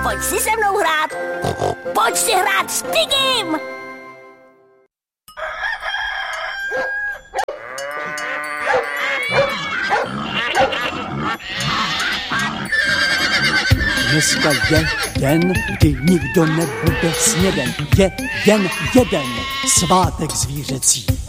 Pojď si se mnou hrát. Pojď si hrát s Tigim. Dneska je den, kdy nikdo nebude sněden. Je jen jeden svátek zvířecí.